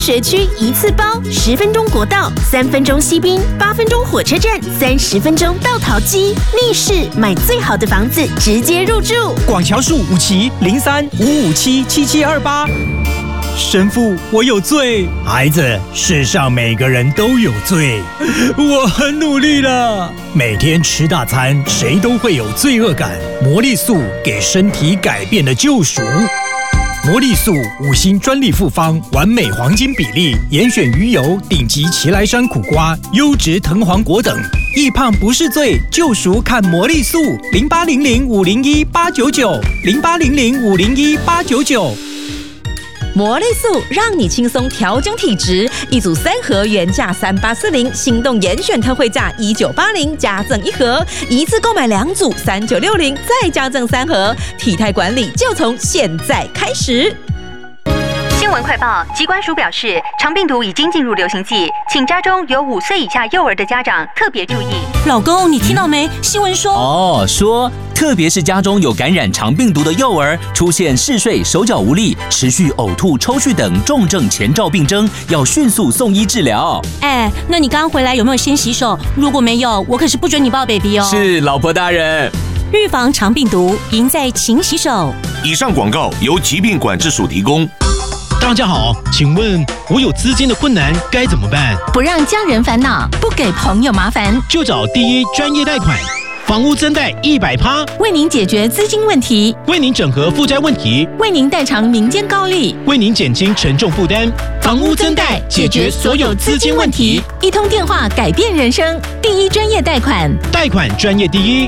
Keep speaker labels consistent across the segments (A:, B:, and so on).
A: 学区一次包，10分钟国道，3分钟西滨，8分钟火车站，30分钟到桃机。立世买最好的房子，直接入住。
B: 广桥树5期03-557-7728。神父，我有罪。
C: 孩子，世上每个人都有罪。
B: 我很努力了。
C: 每天吃大餐，谁都会有罪恶感。魔力素给身体改变的救赎。魔力素5星专利复方，完美黄金比例，严选鱼油，顶级奇莱山苦瓜，优质藤黄果等。易胖不是罪，救赎看魔力素。0800-501-899，0800-501-899。
D: 魔力素让你轻松调整体质，一组3盒原价3840，心动严选特惠价1980，加赠1盒，一次购买2组3960，再加赠3盒。体态管理就从现在开始。
E: 新闻快报，疾管署表示，肠病毒已经进入流行季，请家中有5岁以下幼儿的家长特别注意。
F: 老公，你听到没？新闻说
G: 说特别是家中有感染肠病毒的幼儿，出现嗜睡、手脚无力、持续呕吐、抽搐等重症前兆病征，要迅速送医治疗。
F: 那你刚回来有没有先洗手？如果没有，我可是不准你抱 baby 哦。
G: 是，老婆大人。
F: 预防肠病毒，赢在勤洗手。
H: 以上广告由疾病管制署提供。
I: 大家好，请问我有资金的困难该怎么办？
J: 不让家人烦恼，不给朋友麻烦，
I: 就找第一专业贷款，房屋增贷100%，
J: 为您解决资金问题，
I: 为您整合负债问题，
J: 为您代偿民间高利，
I: 为您减轻沉重负担。房屋增贷解决所有资金问题，
J: 一通电话改变人生。第一专业贷款，
I: 贷款专业第一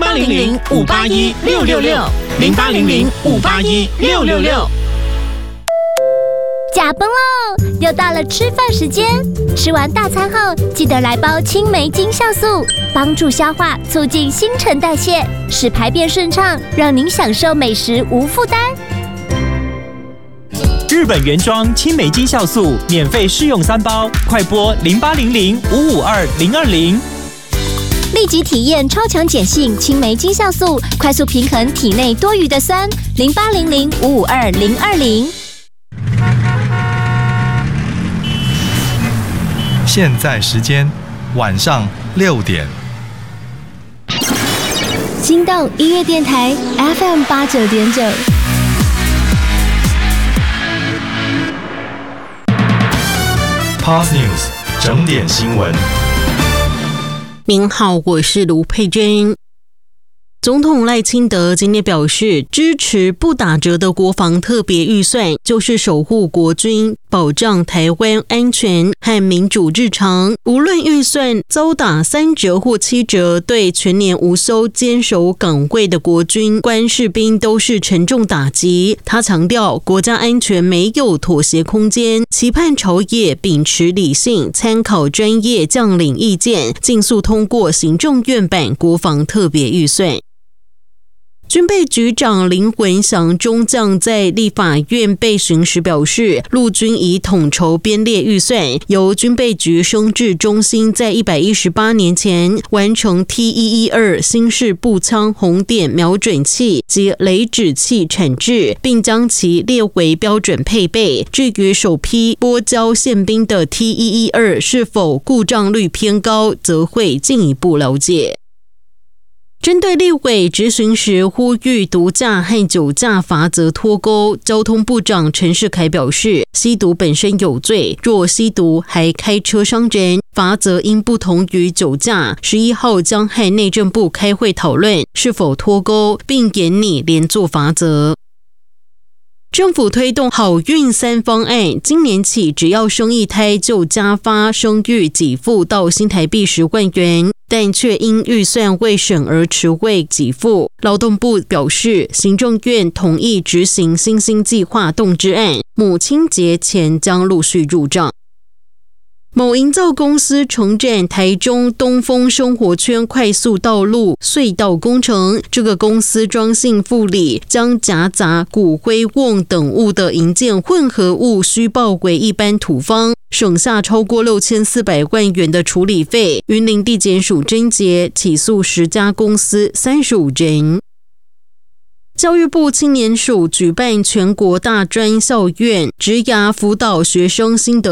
I: ，0800-581-666，0800-581-666。
K: 驾崩喽！又到了吃饭时间，吃完大餐后记得来包青梅精酵素，帮助消化，促进新陈代谢，使排便顺畅，让您享受美食无负担。
B: 日本原装青梅精酵素免费试用3包，快拨0800-552-020。
K: 立即体验超强碱性青梅精酵素，快速平衡体内多余的酸。0800-552-020。
L: 现在时间晚上6点。
K: 心动音乐电台 FM 89.9。
L: Pulse News 整点新闻。
M: 您好，我是卢佩娟。总统赖清德今天表示，支持不打折的国防特别预算，就是守护国军、保障台湾安全和民主日常。无论预算遭打3折或7折，对全年无休坚守岗位的国军官士兵都是沉重打击。他强调，国家安全没有妥协空间，期盼朝野秉持理性，参考专业将领意见，尽速通过行政院版国防特别预算。军备局长林文祥中将在立法院备询时表示，陆军已统筹编列预算，由军备局生制中心在118年前完成 T112 新式步枪红点瞄准器及雷指器产制，并将其列为标准配备。至于首批拨交宪兵的 T112 是否故障率偏高，则会进一步了解。针对立委质询时呼吁毒驾和酒驾罚则脱钩，交通部长陈世凯表示，吸毒本身有罪，若吸毒还开车伤人，罚则应不同于酒驾。11号将和内政部开会讨论是否脱钩，并研拟连坐罚则。政府推动好运3方案，今年起只要生1胎就加发生育给付到新台币10万元，但却因预算未审而迟未给付。劳动部表示，行政院同意执行新兴计划动支案，母亲节前将陆续入账。某营造公司承展台中东风生活圈快速道路隧道工程，这个公司庄姓副理将夹杂骨灰瓮等物的营建混合物虚报为一般土方，省下超过6400万元的处理费。云林地检署侦结起诉10家公司35人。 教育部青年署举办全国大专校院职涯辅导学生心得